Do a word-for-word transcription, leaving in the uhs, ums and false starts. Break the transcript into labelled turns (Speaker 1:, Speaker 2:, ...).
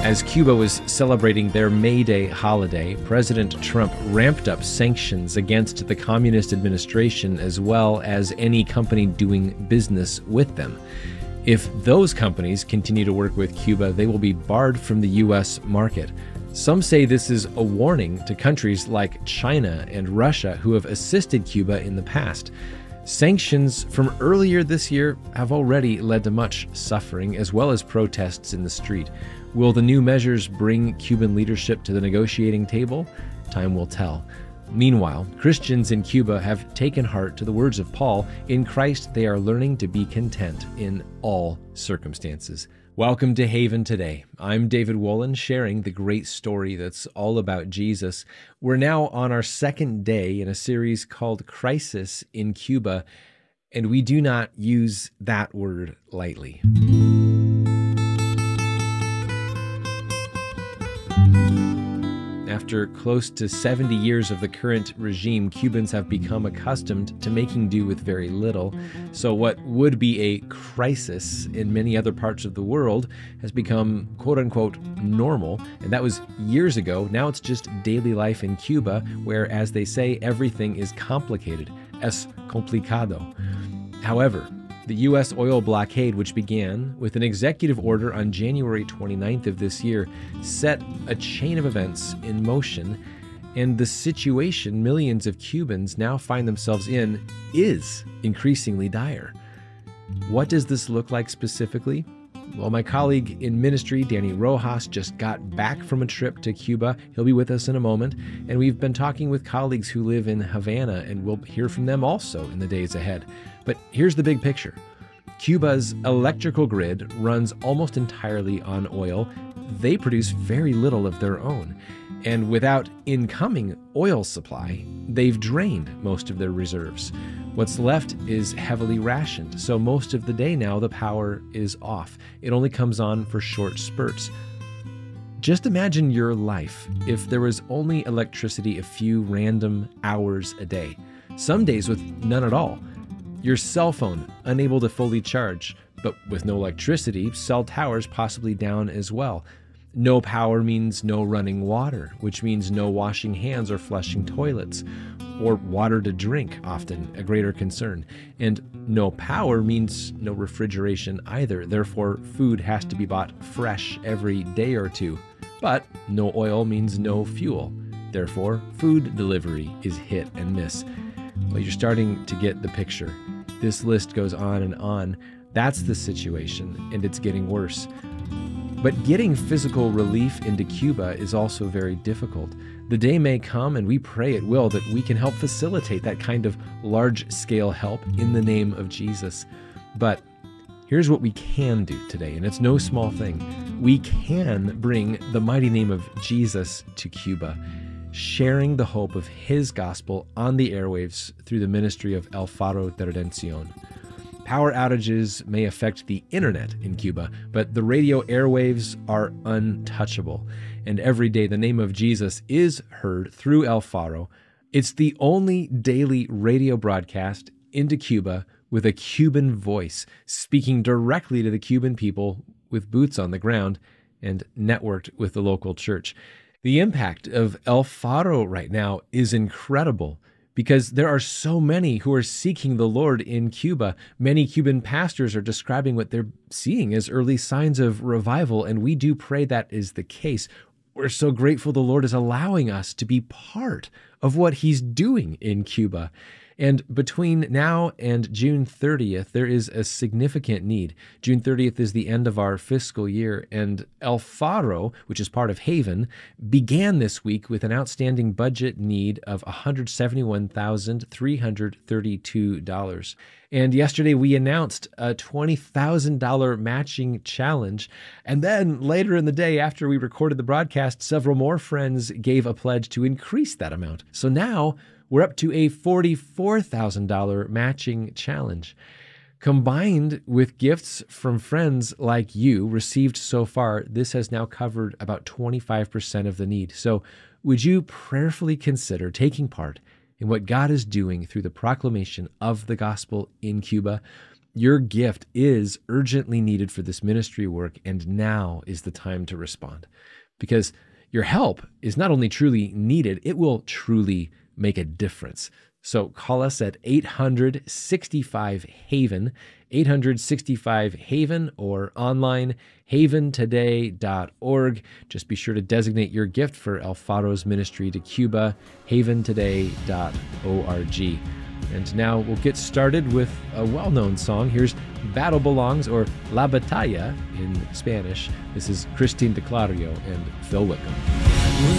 Speaker 1: As Cuba was celebrating their May Day holiday, President Trump ramped up sanctions against the communist administration as well as any company doing business with them. If those companies continue to work with Cuba, they will be barred from the U S market. Some say this is a warning to countries like China and Russia who have assisted Cuba in the past. Sanctions from earlier this year have already led to much suffering as well as protests in the street. Will the new measures bring Cuban leadership to the negotiating table? Time will tell. Meanwhile, Christians in Cuba have taken heart to the words of Paul. In Christ, they are learning to be content in all circumstances. Welcome to Haven Today. I'm David Wolin, sharing the great story that's all about Jesus. We're now on our second day in a series called Crisis in Cuba, and we do not use that word lightly. After close to seventy years of the current regime, Cubans have become accustomed to making do with very little. So what would be a crisis in many other parts of the world has become quote-unquote normal, and that was years ago. Now it's just daily life in Cuba, where, as they say, everything is complicated, es complicado. However, the U S oil blockade, which began with an executive order on January twenty-ninth of this year, set a chain of events in motion, and the situation millions of Cubans now find themselves in is increasingly dire. What does this look like specifically? Well, my colleague in ministry, Danny Rojas, just got back from a trip to Cuba. He'll be with us in a moment, and we've been talking with colleagues who live in Havana, and we'll hear from them also in the days ahead. But here's the big picture. Cuba's electrical grid runs almost entirely on oil. They produce very little of their own. And without incoming oil supply, they've drained most of their reserves. What's left is heavily rationed, so most of the day now the power is off. It only comes on for short spurts. Just imagine your life if there was only electricity a few random hours a day. Some days with none at all. Your cell phone unable to fully charge, but with no electricity, cell towers possibly down as well. No power means no running water, which means no washing hands or flushing toilets, or water to drink, often a greater concern. And no power means no refrigeration either. Therefore, food has to be bought fresh every day or two. But no oil means no fuel. Therefore, food delivery is hit and miss. Well, you're starting to get the picture. This list goes on and on. That's the situation, and it's getting worse. But getting physical relief into Cuba is also very difficult. The day may come, and we pray it will, that we can help facilitate that kind of large-scale help in the name of Jesus. But here's what we can do today, and it's no small thing. We can bring the mighty name of Jesus to Cuba, sharing the hope of his gospel on the airwaves through the ministry of El Faro de Redención. Power outages may affect the internet in Cuba, but the radio airwaves are untouchable. And every day the name of Jesus is heard through El Faro. It's the only daily radio broadcast into Cuba with a Cuban voice, speaking directly to the Cuban people with boots on the ground and networked with the local church. The impact of El Faro right now is incredible because there are so many who are seeking the Lord in Cuba. Many Cuban pastors are describing what they're seeing as early signs of revival, and we do pray that is the case. We're so grateful the Lord is allowing us to be part of what he's doing in Cuba. And between now and June thirtieth, there is a significant need. June thirtieth is the end of our fiscal year, and El Faro, which is part of Haven, began this week with an outstanding budget need of one hundred seventy-one thousand three hundred thirty-two dollars. And yesterday we announced a twenty thousand dollars matching challenge. And then later in the day, after we recorded the broadcast, several more friends gave a pledge to increase that amount. So now we're up to a forty-four thousand dollars matching challenge. Combined with gifts from friends like you received so far, this has now covered about twenty-five percent of the need. So would you prayerfully consider taking part in what God is doing through the proclamation of the gospel in Cuba? Your gift is urgently needed for this ministry work, and now is the time to respond. Because your help is not only truly needed, it will truly make a difference. So call us at eight hundred, sixty-five, HAVEN, eight hundred, sixty-five, HAVEN, or online, haven today dot org. Just be sure to designate your gift for El Faro's ministry to Cuba, haven today dot org. And now we'll get started with a well-known song. Here's Battle Belongs, or La Batalla in Spanish. This is Christine DeClario and Phil Wickham.